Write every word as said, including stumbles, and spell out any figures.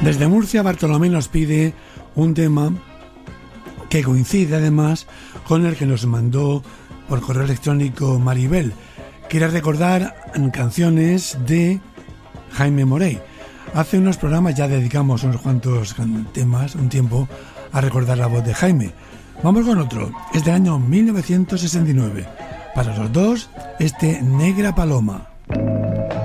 Desde Murcia, Bartolomé nos pide un tema que coincide además con el que nos mandó por correo electrónico Maribel. Quiere recordar canciones de Jaime Morey. Hace unos programas ya dedicamos unos cuantos temas, un tiempo, a recordar la voz de Jaime. Vamos con otro, es del año mil novecientos sesenta y nueve. Para los dos, este Negra Paloma.